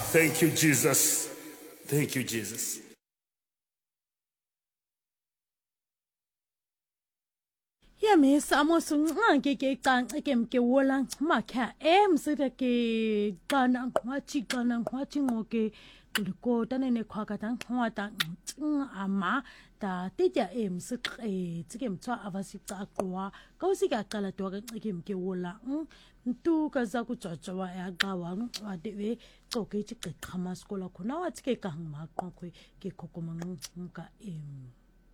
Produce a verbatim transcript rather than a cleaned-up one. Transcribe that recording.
Thank you, Jesus. Thank you, Jesus. Ya me samo sunga ke ke kan ke ke wola ma kha em se ke kana khwachi kana khwachi ngo ke ko ta ne ne khwa ka tang khwa ta ama ta te ja em se e tse ke mtswa avasi ta kwa ka o se ka qala to ke ke ke wola ntu ka za ku tswa tswa ya ga wa wa de we ko ke tse ke khama skola khona wa tse ke ka ma kwa ke kokoma ka em